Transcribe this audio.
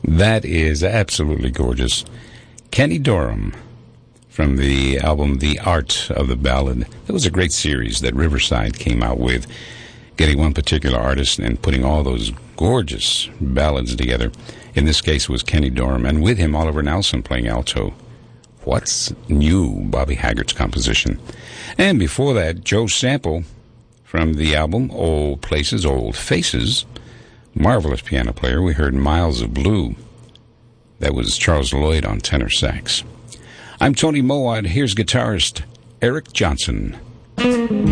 That is absolutely gorgeous. Kenny Dorham from the album The Art of the Ballad. That was a great series that Riverside came out with, getting one particular artist and putting all those gorgeous ballads together. In this case, it was Kenny Dorham, and with him, Oliver Nelson playing alto. What's New, Bobby Haggert's composition. And before that, Joe Sample from the album Old Places, Old Faces. Marvelous piano player. We heard Miles of Blue. That was Charles Lloyd on tenor sax. I'm Tony Mowat. Here's guitarist Eric Johnson.